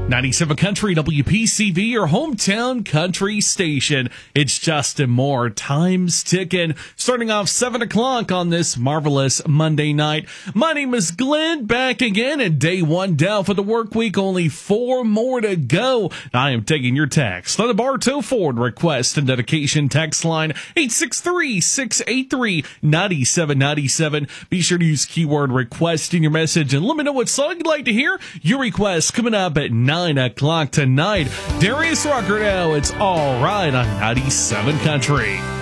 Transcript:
97 Country WPCV, your hometown country station. It's Justin Moore. Time's ticking. Starting off 7 o'clock on this marvelous Monday night. My name is Glenn, back again at day one down for the work week. Only 4 more to go. I am taking your text on the Bartow Ford request and dedication text line 863-683-9797. Be sure to use keyword request in your message and let me know what song you'd like to hear. Your request coming up at 9 o'clock tonight. Darius Rucker now. It's all right on 97 Country.